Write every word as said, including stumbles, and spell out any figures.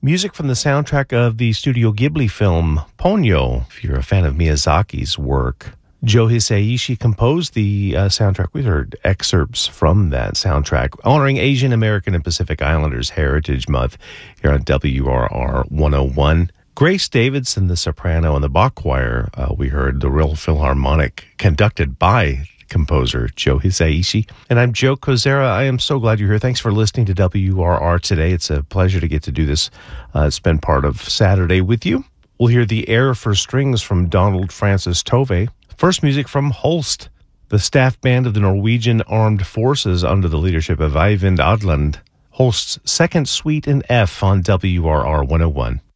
Music from the soundtrack of the Studio Ghibli film Ponyo, if you're a fan of Miyazaki's work. Joe Hisaishi composed the uh, soundtrack. We heard excerpts from that soundtrack, honoring Asian American and Pacific Islanders Heritage Month here on W R R one oh one. Grace Davidson, the soprano, and the Bach choir, uh, we heard the Real Philharmonic, conducted by composer Joe Hisaishi. And I'm Joe Kozera. I am so glad you're here. Thanks for listening to W R R today. It's a pleasure to get to do this. Uh, it's been part of Saturday with you. We'll hear The Air for Strings from Donald Francis Tove. First music from Holst, the staff band of the Norwegian Armed Forces under the leadership of Eivind Adland. Holst's second suite in F on W R R one oh one.